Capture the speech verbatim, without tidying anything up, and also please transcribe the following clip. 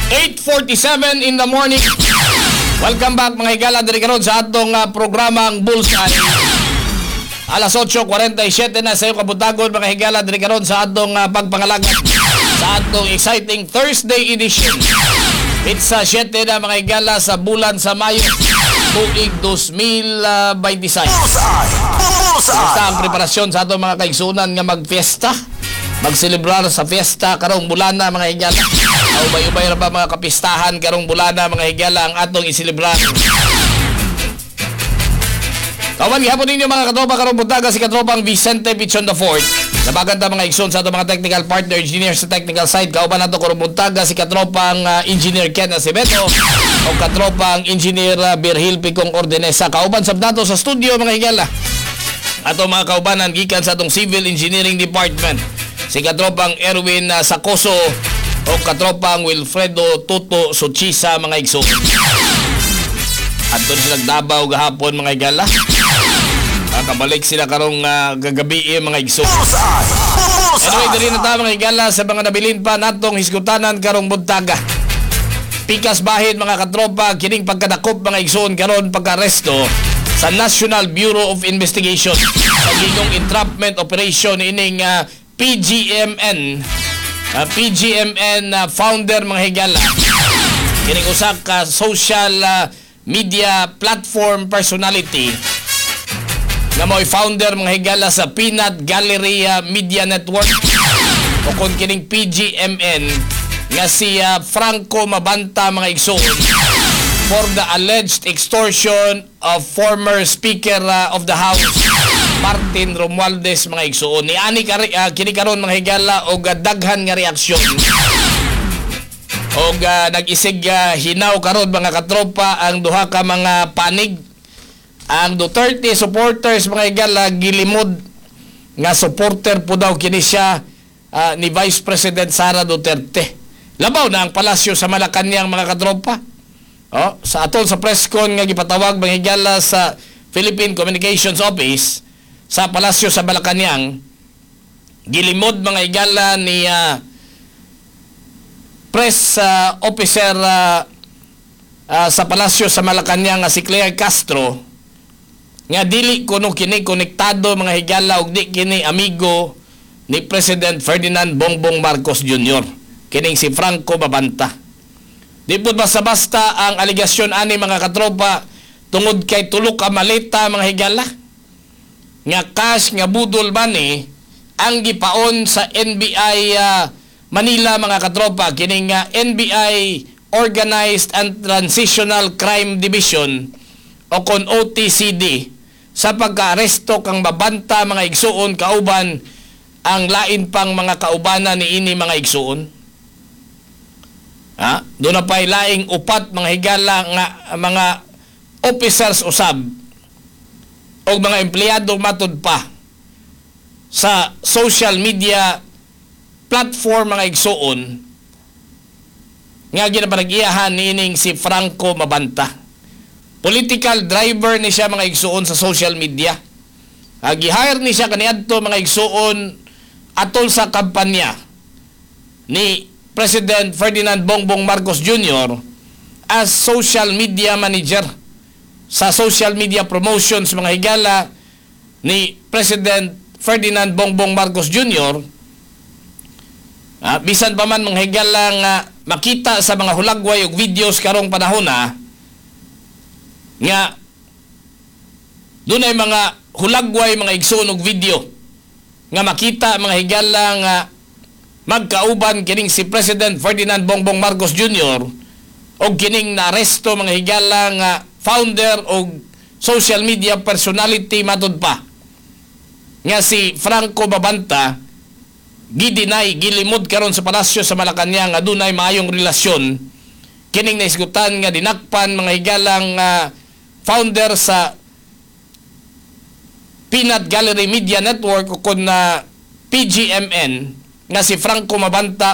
eight forty-seven in the morning. Welcome back mga higala diri karon sa atong uh, programang Bullseye. Alas eight forty-seven na sa iyo kabutagon mga higala diri karon sa atong uh, pagpangalagat sa atong exciting Thursday edition. It's uh, seven na mga higala sa bulan sa Mayo tuig two mil twenty-six. Basta ang preparasyon sa atong mga kaigsunan nga magfiesta, magselebrar sa fiesta karong bulana mga higala. Ubay-ubay ra ba mga kapistahan karong bulana mga higala ang atong iselebrar. Kawan gihapon ninyo mga katropa karong buntaga si katropang Vicente Pichon the fourth. Nabagan ta mga igsoon sa atong mga technical partner engineer sa technical side. Kauban nato karong buntaga si katropang uh, engineer Ken Acevedo o katropang engineer uh, Birhil Picong Ordenesa. Kauban sab nato sa studio mga higala. Ato mga kaubanan gikan sa atong civil engineering department. Si katropang Erwin uh, Sacoso o katropang Wilfredo Tuto Suchisa mga igsoon. At doon sila Davao gahapon mga higala. Nakabalik sila karong uh, gagabi eh, mga igsoon. Anyway, dali na tayo mga higala sa mga nabilin pa natong hiskutanan karong buntaga. Pikas bahid mga katropa, kining pagkadakop mga igsoon karon pagka-aresto sa National Bureau of Investigation sa gingong entrapment operation ining uh, P G M N uh, P G M N uh, founder mga higala. Kining usa ka social uh, media platform personality na mo'y founder mga higala sa Peanut Gallery uh, Media Network o kung kining P G M N nga si uh, Franco Mabanta mga igsoon for the alleged extortion of former Speaker uh, of the House Martin Romualdez mga igsoon. Ni ani uh, kini karon mga higala og uh, daghan nga reaksyon og uh, nag-isig uh, hinaw karon mga katropa ang duha ka mga panig. Ang Duterte supporters mga higala gilimod nga supporter po daw kini siya uh, ni Vice President Sara Duterte. Labaw na ang palasyo sa Malacañang mga katropa. Oh, sa atol sa presscon nga gipatawag mga higala sa Philippine Communications Office sa palasyo sa Malacañang, gilimod mga higala ni uh, press uh, officer uh, uh, sa palasyo sa Malacañang nga si Claire Castro nga dili kuno kini konektado mga higala og di kini amigo ni President Ferdinand Bongbong Marcos Junior kining si Franco Mabanta. Di pud basta-basta ang aligasyon ani mga katropa tungod kay tulo ka maleta mga higala nga cash nga budol money ang gipaon sa N B I uh, Manila mga katropa kining uh, N B I Organized and Transitional Crime Division o kon O T C D sa pagka-aresto kang Mabanta mga igsuon kauban ang lain pang mga kaubanan ni ini mga igsuon. Ha? Doon na pa'y laing upat mga higala nga mga officers usab o mga empleyado matud pa sa social media platform mga igsuon nga ginapanag-iyahan nining si Franco Mabanta. Political driver ni siya mga igsuon sa social media. Gi-hire ni siya kaniadto mga igsuon atol sa kampanya ni President Ferdinand Bongbong Marcos Junior as social media manager sa social media promotions mga higala ni President Ferdinand Bongbong Marcos Junior Ah, bisan pa man mga higala nga makita sa mga hulagway ug videos karong panahon na nga dunay mga hulagway mga igsoon og video nga makita mga higala nga magkauban kining si President Ferdinand Bongbong Marcos Junior og kining naaresto mga higala nga founder og social media personality matud pa nga si Franco Mabanta gidinay gilimod karon sa palasyo sa Malacañang nga dunay maayong relasyon kining naisgutan nga dinakpan mga higalang uh, founder sa Peanut Gallery Media Network o kun na uh, P G M N nga si Franco Mabanta